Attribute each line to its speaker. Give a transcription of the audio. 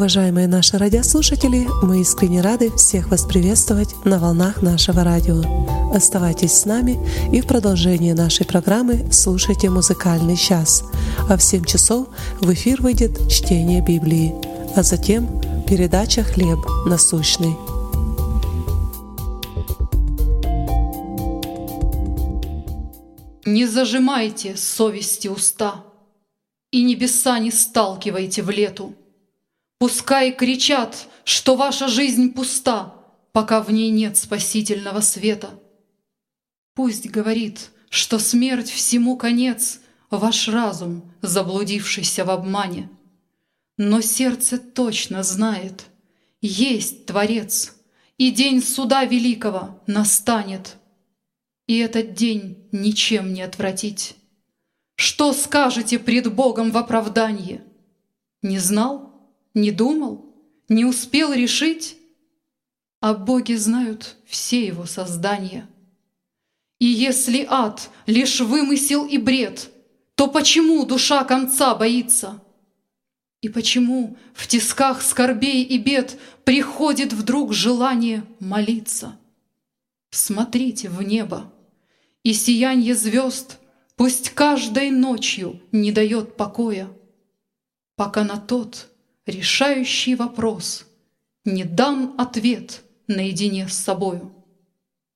Speaker 1: Уважаемые наши радиослушатели, мы искренне рады всех вас приветствовать на волнах нашего радио. Оставайтесь с нами и в продолжении нашей программы слушайте музыкальный час. А в 7 часов в эфир выйдет чтение Библии, а затем передача «Хлеб насущный».
Speaker 2: Не зажимайте совести уста, и небеса не сталкивайте в лету. Пускай кричат, что ваша жизнь пуста, пока в ней нет спасительного света. Пусть говорит, что смерть всему конец, ваш разум, заблудившийся в обмане. Но сердце точно знает, есть Творец, и день суда великого настанет. И этот день ничем не отвратить. Что скажете пред Богом в оправданье? Не знал? Не думал? Не успел решить? А боги знают все его создания. И если ад — лишь вымысел и бред, то почему душа конца боится? И почему в тисках скорбей и бед приходит вдруг желание молиться? Смотрите в небо, и сиянье звезд пусть каждой ночью не дает покоя, пока на тот решающий вопрос не дан ответ наедине с собою.